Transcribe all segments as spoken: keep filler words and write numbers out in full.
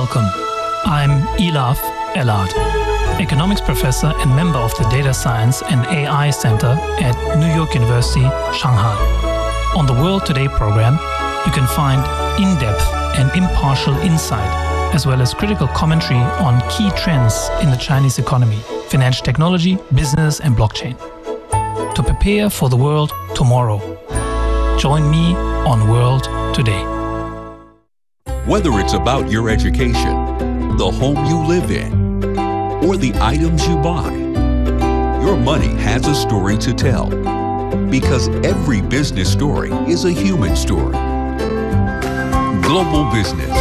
Welcome. I'm Elaf Elad, economics professor and member of the Data Science and A I Center at New York University, Shanghai. On the World Today program, you can find in-depth and impartial insight, as well as critical commentary on key trends in the Chinese economy, financial technology, business, and blockchain. To prepare for the world tomorrow, join me on World Today. Whether it's about your education, the home you live in, or the items you buy, your money has a story to tell. Because every business story is a human story. Global Business.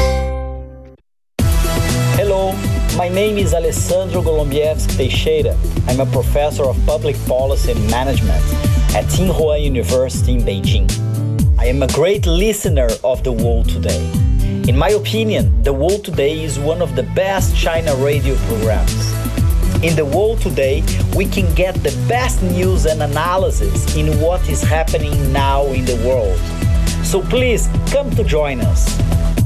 Hello, my name is Alessandro Golombieski Teixeira. I'm a professor of public policy and management at Tsinghua University in Beijing. I am a great listener of The World Today. In my opinion, The World Today is one of the best China radio programs. In The World Today, we can get the best news and analysis in what is happening now in the world. So please come to join us.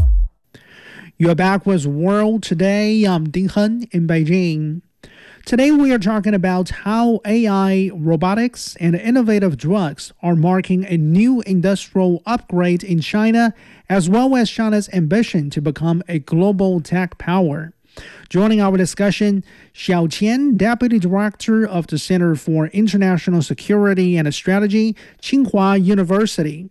You are back with World Today. I'm Ding Hen in Beijing. Today we are talking about how A I, robotics, and innovative drugs are marking a new industrial upgrade in China, as well as China's ambition to become a global tech power. Joining our discussion, Xiao Qian, Deputy Director of the Center for International Security and Strategy, Tsinghua University.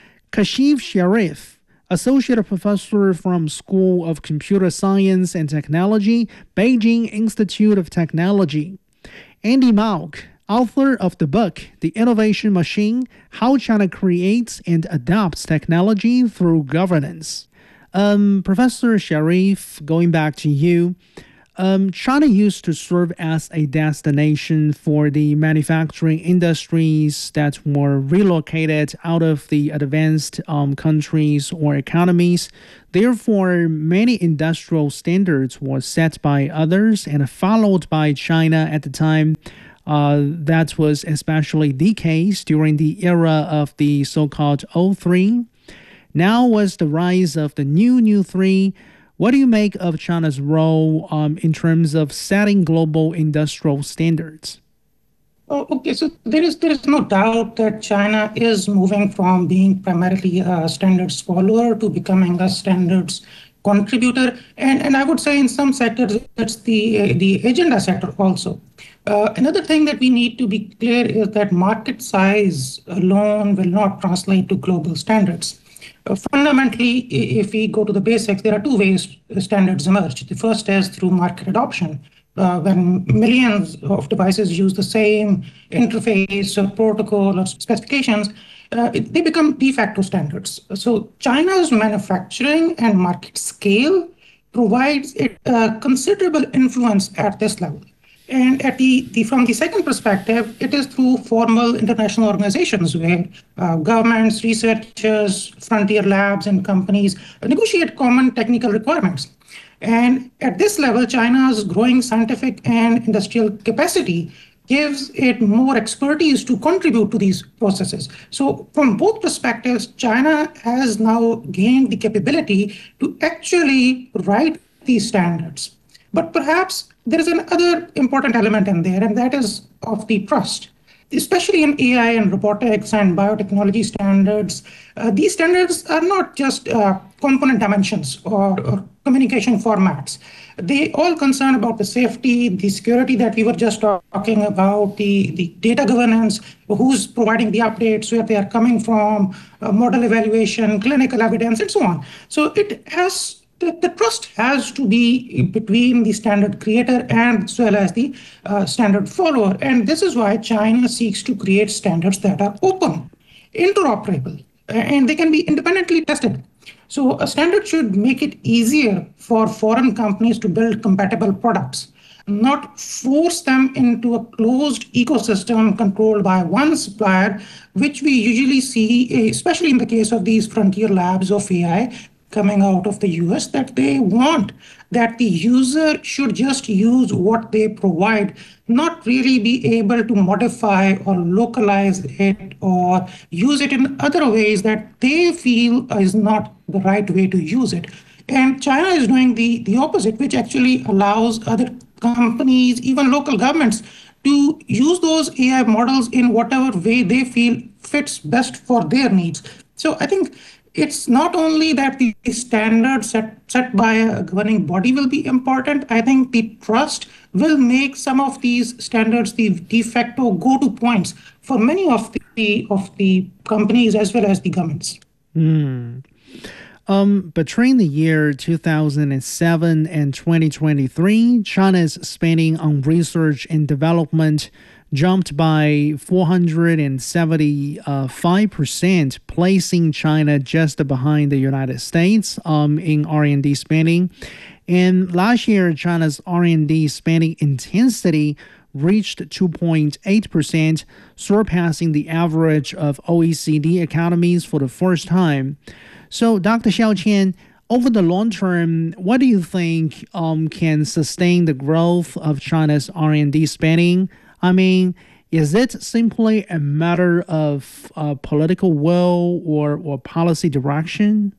Kashif Sharif, Associate Professor from School of Computer Science and Technology, Beijing Institute of Technology. Andy Mauck, author of the book, The Innovation Machine, How China Creates and Adopts Technology Through Governance. Um, Professor Sharif, going back to you, um, China used to serve as a destination for the manufacturing industries that were relocated out of the advanced um, countries or economies. Therefore, many industrial standards were set by others and followed by China at the time. Uh, that was especially the case during the era of the so-called O three. Now was the rise of the new New Three. What do you make of China's role um, in terms of setting global industrial standards? Oh, okay, so there is there is no doubt that China is moving from being primarily a standards follower to becoming a standards contributor, and and I would say in some sectors it's the the agenda sector also. Uh, another thing that we need to be clear is that market size alone will not translate to global standards. Uh, fundamentally, if we go to the basics, there are two ways standards emerge. The first is through market adoption. Uh, when millions of devices use the same interface or protocol or specifications, uh, it, they become de facto standards. So China's manufacturing and market scale provides it uh, considerable influence at this level. And at the, the from the second perspective, it is through formal international organizations where uh, governments, researchers, frontier labs, and companies negotiate common technical requirements. And at this level, China's growing scientific and industrial capacity gives it more expertise to contribute to these processes. So from both perspectives, China has now gained the capability to actually write these standards. But perhaps there is another important element in there, and that is of the trust. Especially in A I and robotics and biotechnology standards, uh, these standards are not just uh, component dimensions or, or communication formats. They all concern about the safety, the security that we were just talking about, the, the data governance, who's providing the updates, where they are coming from, uh, model evaluation, clinical evidence, and so on. So it has The, the trust has to be between the standard creator and as well as the uh, standard follower. And this is why China seeks to create standards that are open, interoperable, and they can be independently tested. So a standard should make it easier for foreign companies to build compatible products, not force them into a closed ecosystem controlled by one supplier, which we usually see, especially in the case of these frontier labs of A I, coming out of the U S, that they want that the user should just use what they provide, not really be able to modify or localize it or use it in other ways that they feel is not the right way to use it. And China is doing the, the opposite, which actually allows other companies, even local governments, to use those A I models in whatever way they feel fits best for their needs. So I think it's not only that the standards set, set by a governing body will be important. I think the trust will make some of these standards the de facto go-to points for many of the of the companies as well as the governments. Mm. Um, between the year two thousand seven and twenty twenty-three, China's spending on research and development jumped by four hundred seventy-five percent, placing China just behind the United States um, in R and D spending. And last year, China's R and D spending intensity reached two point eight percent, surpassing the average of O E C D economies for the first time. So, Doctor Xiaoqian, over the long term, what do you think um, can sustain the growth of China's R and D spending? I mean, is it simply a matter of uh, political will or, or policy direction?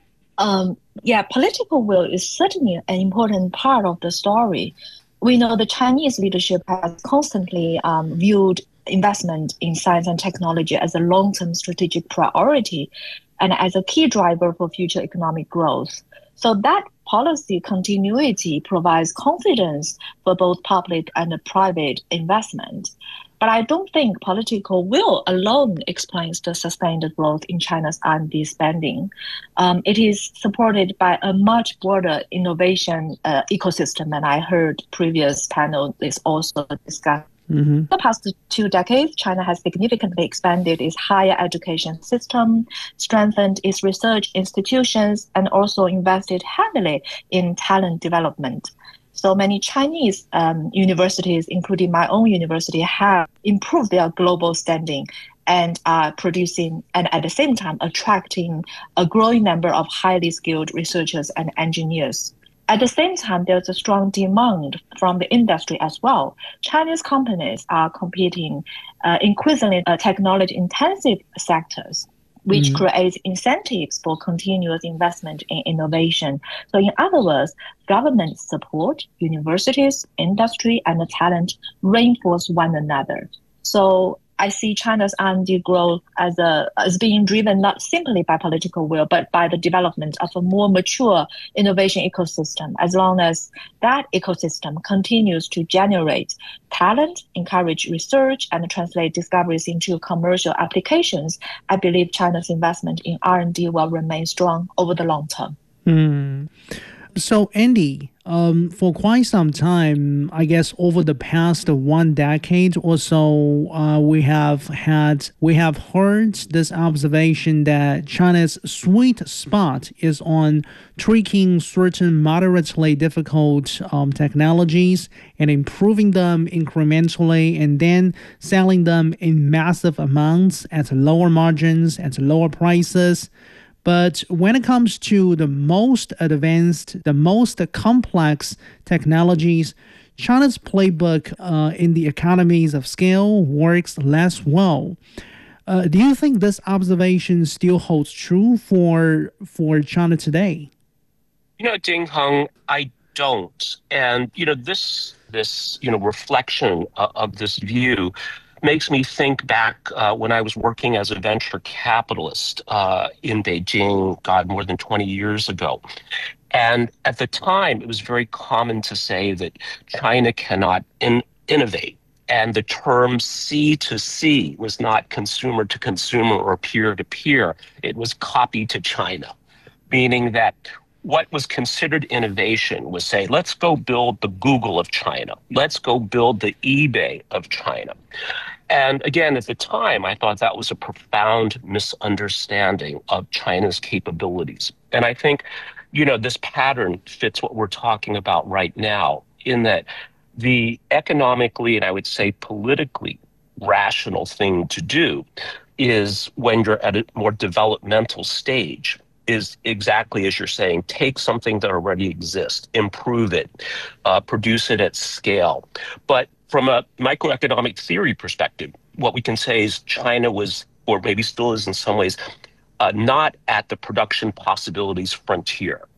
Um, yeah, political will is certainly an important part of the story. We know the Chinese leadership has constantly um, viewed investment in science and technology as a long-term strategic priority and as a key driver for future economic growth. So that policy continuity provides confidence for both public and private investment. But I don't think political will alone explains the sustained growth in China's R and D spending. Um, it is supported by a much broader innovation uh, ecosystem, and I heard previous panelists also discuss. Mm-hmm. In the past two decades, China has significantly expanded its higher education system, strengthened its research institutions, and also invested heavily in talent development. So many Chinese um, universities, including my own university, have improved their global standing and are producing and at the same time attracting a growing number of highly skilled researchers and engineers. At the same time, there's a strong demand from the industry as well. Chinese companies are competing uh, increasingly uh, technology-intensive sectors, which mm. creates incentives for continuous investment in innovation. So in other words, government support, universities, industry, and the talent reinforce one another. So I see China's R and D growth as a as being driven not simply by political will, but by the development of a more mature innovation ecosystem. As long as that ecosystem continues to generate talent, encourage research, and translate discoveries into commercial applications, I believe China's investment in R and D will remain strong over the long term. Mm. So, Andy, um, for quite some time, I guess over the past one decade or so, uh, we have had we have heard this observation that China's sweet spot is on tweaking certain moderately difficult um, technologies and improving them incrementally, and then selling them in massive amounts at lower margins, at lower prices. But when it comes to the most advanced, the most complex technologies, China's playbook uh, in the economies of scale works less well. Uh, do you think this observation still holds true for for China today? You know, Ding Heng, I don't. And, you know, this, this you know, reflection of, of this view makes me think back uh, when I was working as a venture capitalist uh, in Beijing, God, more than twenty years ago. And at the time, it was very common to say that China cannot in- innovate. And the term C to C was not consumer to consumer or peer to peer. It was copy to China, meaning that what was considered innovation was say, let's go build the Google of China. Let's go build the eBay of China. And again, at the time, I thought that was a profound misunderstanding of China's capabilities. And I think, you know, this pattern fits what we're talking about right now, in that the economically, and I would say politically, rational thing to do is, when you're at a more developmental stage, is exactly as you're saying, take something that already exists, improve it, uh, produce it at scale. But from a microeconomic theory perspective, what we can say is China was, or maybe still is in some ways, uh, not at the production possibilities frontier.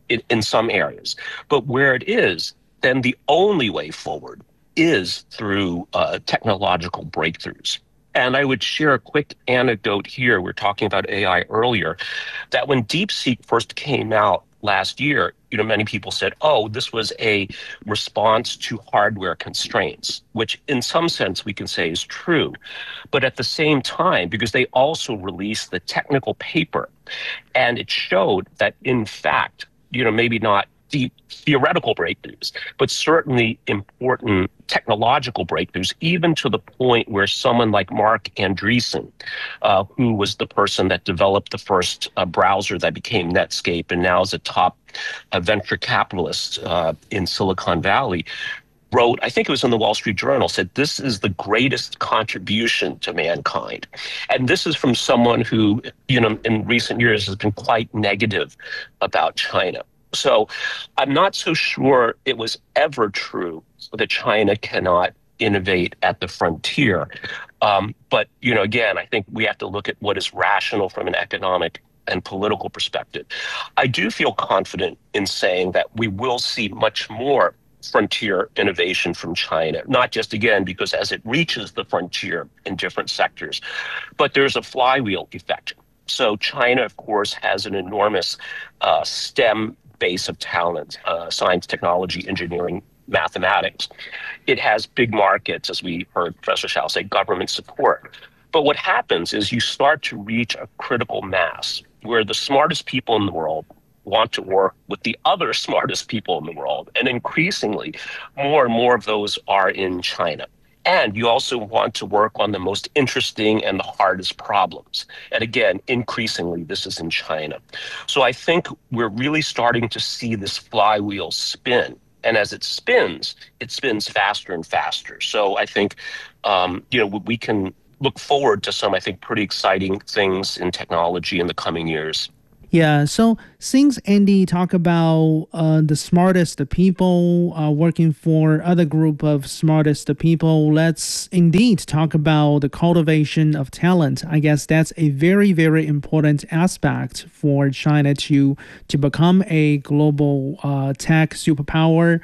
in, in some areas. But where it is, then the only way forward is through uh, technological breakthroughs. And I would share a quick anecdote here. We were talking about A I earlier, that when DeepSeek first came out last year, you know, many people said, oh, this was a response to hardware constraints, which in some sense we can say is true. But at the same time, because they also released the technical paper, and it showed that, in fact, you know, maybe not deep theoretical breakthroughs, but certainly important technological breakthroughs, even to the point where someone like Mark Andreessen, uh, who was the person that developed the first uh, browser that became Netscape and now is a top uh, venture capitalist uh, in Silicon Valley, wrote, I think it was in the Wall Street Journal, said this is the greatest contribution to mankind. And this is from someone who, you know, in recent years has been quite negative about China. So I'm not so sure it was ever true that China cannot innovate at the frontier. Um, but, you know, again, I think we have to look at what is rational from an economic and political perspective. I do feel confident in saying that we will see much more frontier innovation from China, not just, again, because as it reaches the frontier in different sectors, but there's a flywheel effect. So China, of course, has an enormous uh, STEM base of talent, uh, science, technology, engineering, mathematics. It has big markets, as we heard Professor Shao say, government support. But what happens is you start to reach a critical mass where the smartest people in the world want to work with the other smartest people in the world. And increasingly, more and more of those are in China. And you also want to work on the most interesting and the hardest problems. And again, increasingly, this is in China. So I think we're really starting to see this flywheel spin. And as it spins, it spins faster and faster. So I think, um, you know, we can look forward to some, I think, pretty exciting things in technology in the coming years. Yeah, so since Andy talked about uh, the smartest people uh, working for other group of smartest people, let's indeed talk about the cultivation of talent. I guess that's a very, very important aspect for China to to become a global uh, tech superpower.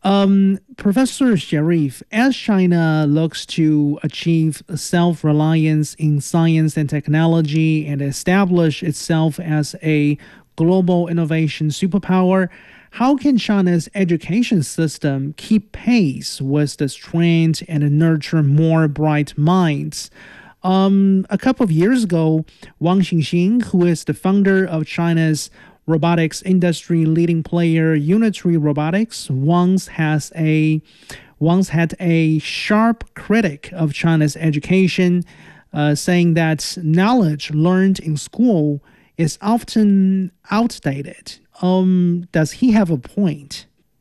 Um, Professor Sharif, as China looks to achieve self-reliance in science and technology and establish itself as a global innovation superpower, how can China's education system keep pace with this trend and nurture more bright minds? Um, a couple of years ago, Wang Xingxing, who is the founder of China's robotics industry leading player Unitree Robotics, once has a once had a sharp critic of China's education, uh, saying that knowledge learned in school is often outdated. Um, does he have a point?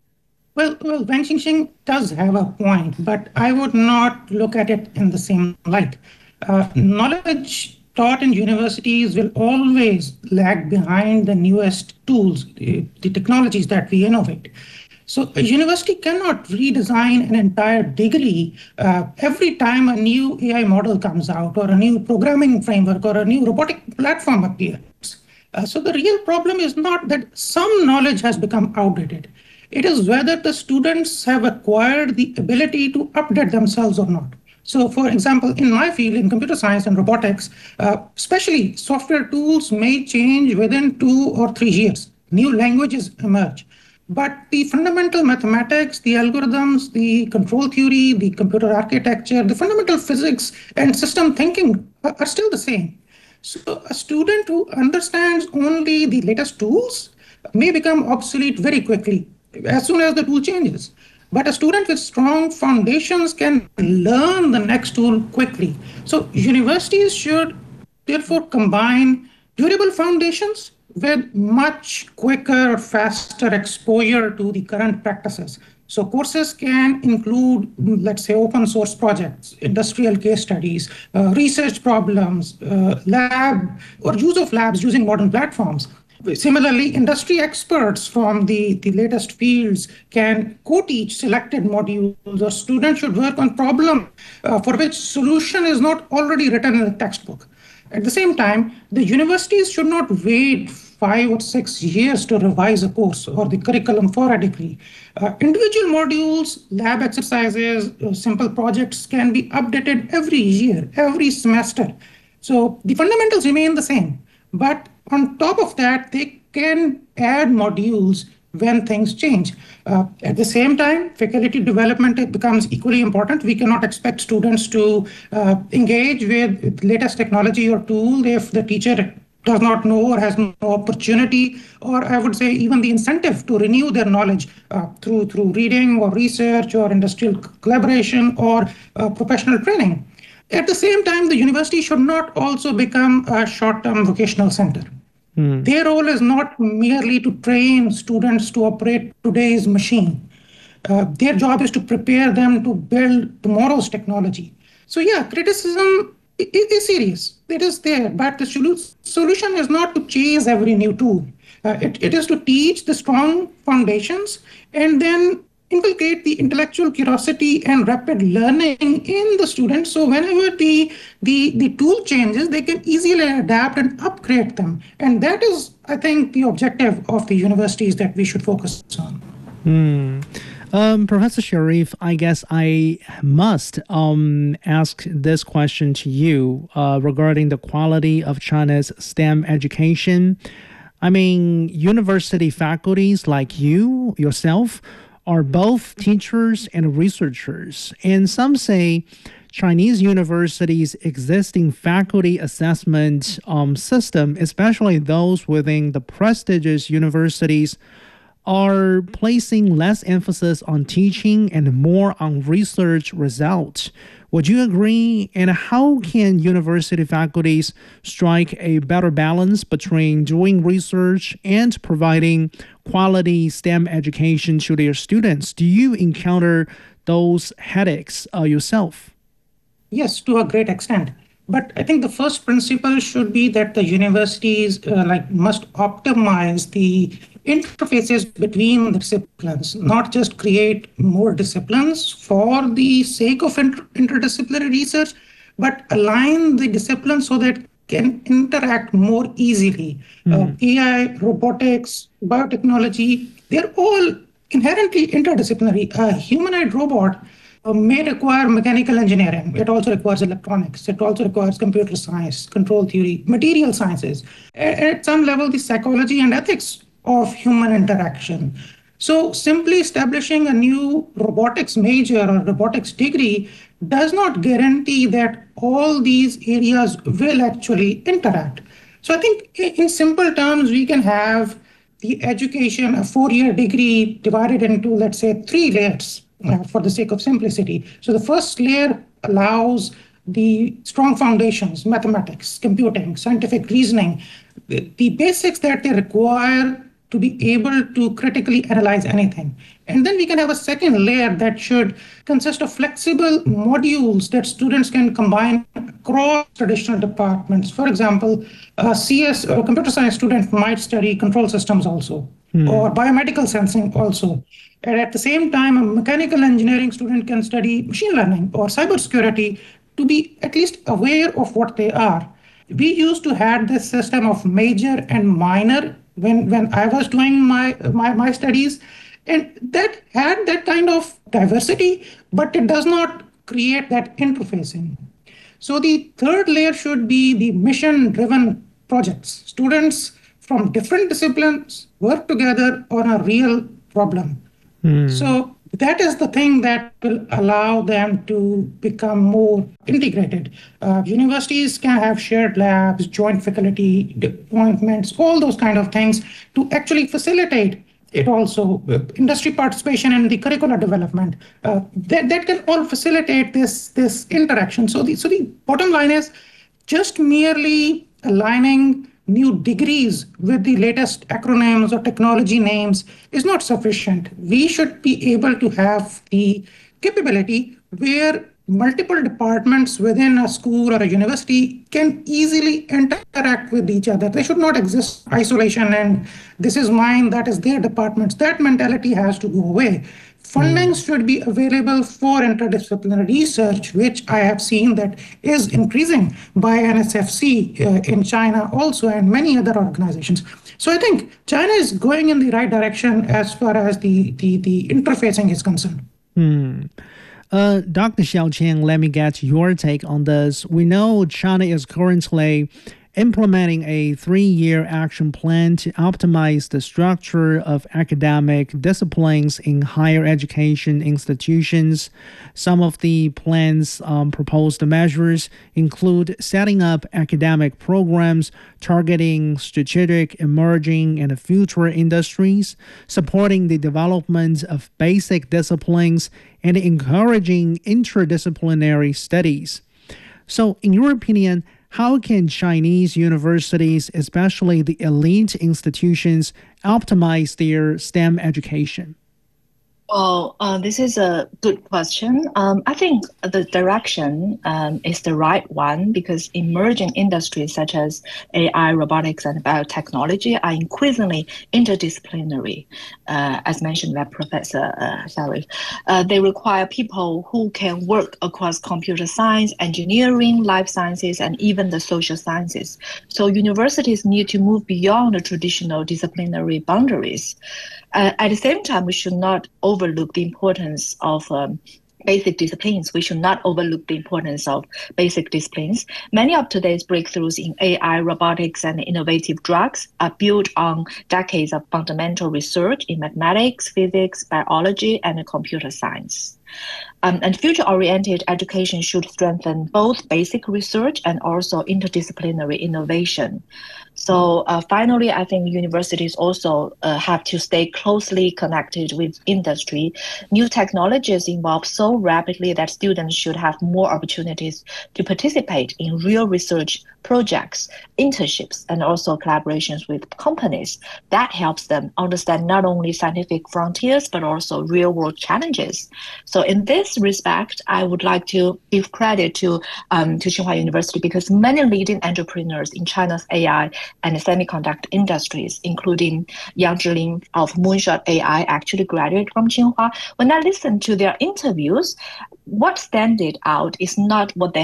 Well, well, Wang Xingxing does have a point, but I would not look at it in the same light. Uh, knowledge taught in universities will always lag behind the newest tools, the, the technologies that we innovate. So a university cannot redesign an entire degree uh, every time a new A I model comes out or a new programming framework or a new robotic platform appears. Uh, so the real problem is not that some knowledge has become outdated. It is whether the students have acquired the ability to update themselves or not. So, for example, in my field, in computer science and robotics, uh, especially software tools may change within two or three years. New languages emerge. But the fundamental mathematics, the algorithms, the control theory, the computer architecture, the fundamental physics and system thinking are, are still the same. So a student who understands only the latest tools may become obsolete very quickly as soon as the tool changes. But a student with strong foundations can learn the next tool quickly. So universities should therefore combine durable foundations with much quicker, faster exposure to the current practices. So courses can include, let's say, open source projects, industrial case studies, uh, research problems, uh, lab or use of labs using modern platforms. Similarly, industry experts from the, the latest fields can co-teach selected modules, or students should work on problems uh, for which solution is not already written in a textbook. At the same time, the universities should not wait five or six years to revise a course or the curriculum for a degree. Uh, individual modules, lab exercises, uh, simple projects can be updated every year, every semester. So the fundamentals remain the same. But on top of that, they can add modules when things change. Uh, at the same time, faculty development becomes equally important. We cannot expect students to uh, engage with latest technology or tool if the teacher does not know or has no opportunity, or I would say even the incentive to renew their knowledge uh, through, through reading or research or industrial collaboration or uh, professional training. At the same time, the university should not also become a short-term vocational center. Mm. Their role is not merely to train students to operate today's machine. Uh, their job is to prepare them to build tomorrow's technology. So yeah, criticism is serious. It is there, but the solution is not to chase every new tool. Uh, it, it is to teach the strong foundations and then inculcate the intellectual curiosity and rapid learning in the students. So whenever the, the, the tool changes, they can easily adapt and upgrade them. And that is, I think, the objective of the universities that we should focus on. Hmm. Um, Professor Sharif, I guess I must um, ask this question to you uh, regarding the quality of China's STEM education. I mean, university faculties like you, yourself, are both teachers and researchers. And some say Chinese universities' existing faculty assessment um, system, especially those within the prestigious universities, are placing less emphasis on teaching and more on research results. Would you agree? And how can university faculties strike a better balance between doing research and providing quality STEM education to their students? Do you encounter those headaches uh, yourself? Yes, to a great extent. But I think the first principle should be that the universities uh, like must optimize the interfaces between the disciplines, not just create more disciplines for the sake of inter- interdisciplinary research, but align the disciplines so that can interact more easily. Mm. Uh, A I, robotics, biotechnology, they're all inherently interdisciplinary. A humanoid robot uh, may require mechanical engineering. It also requires electronics. It also requires computer science, control theory, material sciences. At, at some level, the psychology and ethics of human interaction. So simply establishing a new robotics major or robotics degree does not guarantee that all these areas will actually interact. So I think in simple terms, we can have the education, a four-year degree divided into, let's say, three layers uh, for the sake of simplicity. So the first layer allows the strong foundations, mathematics, computing, scientific reasoning, the, the basics that they require to be able to critically analyze anything. And then we can have a second layer that should consist of flexible modules that students can combine across traditional departments. For example, a C S or computer science student might study control systems also, hmm. or biomedical sensing also. And at the same time, a mechanical engineering student can study machine learning or cybersecurity to be at least aware of what they are. We used to have this system of major and minor when, when I was doing my, my, my studies. And that had that kind of diversity, but it does not create that interfacing. So the third layer should be the mission-driven projects. Students from different disciplines work together on a real problem. Mm. So that is the thing that will allow them to become more integrated. Uh, universities can have shared labs, joint faculty appointments, all those kind of things to actually facilitate it also. Uh, industry participation in the curricular development. Uh, that, that can all facilitate this, this interaction. So the, so the bottom line is just merely aligning new degrees with the latest acronyms or technology names is not sufficient. We should be able to have the capability where multiple departments within a school or a university can easily interact with each other. They should not exist in isolation and this is mine, that is their departments. That mentality has to go away. Funding mm. should be available for interdisciplinary research, which I have seen that is increasing by N S F C uh, in China also and many other organizations. So I think China is going in the right direction as far as the, the, the interfacing is concerned. Hmm. Uh, Doctor Xiaoqian, let me get your take on this. We know China is currently implementing a three-year action plan to optimize the structure of academic disciplines in higher education institutions. Some of the plan's um, proposed measures include setting up academic programs targeting strategic, emerging, and future industries, supporting the development of basic disciplines, and encouraging interdisciplinary studies. So, in your opinion, how can Chinese universities, especially the elite institutions, optimize their STEM education? Well, uh, this is a good question. Um, I think the direction um, is the right one because emerging industries such as A I, robotics, and biotechnology are increasingly interdisciplinary, uh, as mentioned by Professor uh, Sharif. Uh, they require people who can work across computer science, engineering, life sciences, and even the social sciences. So universities need to move beyond the traditional disciplinary boundaries. Uh, at the same time, we should not overlook the importance of um, basic disciplines. We should not overlook the importance of basic disciplines. Many of today's breakthroughs in A I, robotics, and innovative drugs are built on decades of fundamental research in mathematics, physics, biology, and computer science. Um, and future-oriented education should strengthen both basic research and also interdisciplinary innovation. So uh, finally, I think universities also uh, have to stay closely connected with industry. New technologies evolve so rapidly that students should have more opportunities to participate in real research projects, internships, and also collaborations with companies. That helps them understand not only scientific frontiers, but also real-world challenges. So in this respect, I would like to give credit to, um, to Tsinghua University because many leading entrepreneurs in China's A I and semiconductor industries, including Yang Zhilin of Moonshot A I, actually graduated from Tsinghua. When I listened to their interviews, what stands out is not what they